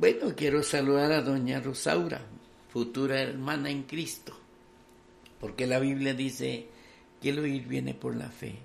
Bueno, quiero saludar a doña Rosaura, futura hermana en Cristo, porque la Biblia dice que el oír viene por la fe.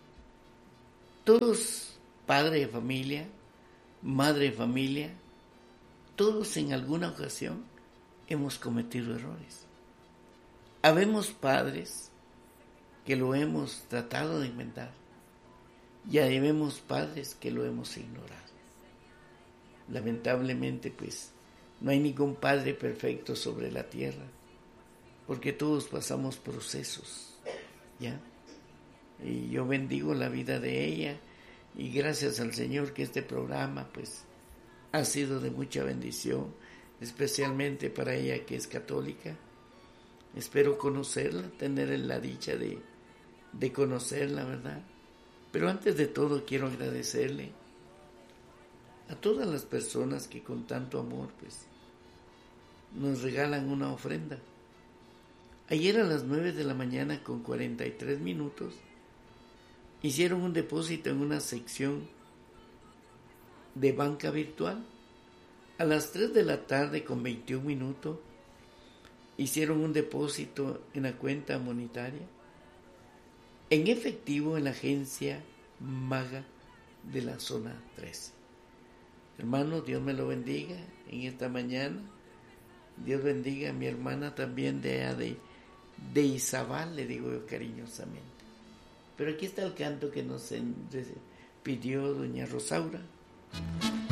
Todos, padre de familia, madre de familia, todos en alguna ocasión hemos cometido errores. Habemos padres que lo hemos tratado de inventar y habemos padres que lo hemos ignorado. Lamentablemente, pues, no hay ningún padre perfecto sobre la tierra, porque todos pasamos procesos, ¿ya? Y yo bendigo la vida de ella y gracias al Señor que este programa, pues, ha sido de mucha bendición, especialmente para ella que es católica. Espero conocerla, tener la dicha de conocerla, ¿verdad? Pero antes de todo quiero agradecerle a todas las personas que con tanto amor, pues, nos regalan una ofrenda. Ayer a las 9 de la mañana con 43 minutos hicieron un depósito en una sección de banca virtual. A las 3 de la tarde con 21 minutos hicieron un depósito en la cuenta monetaria en efectivo en la agencia Maga de la zona 13. Hermano, Dios me lo bendiga en esta mañana. Dios bendiga a mi hermana también de Izabal, le digo yo cariñosamente. Pero aquí está el canto que nos pidió doña Rosaura.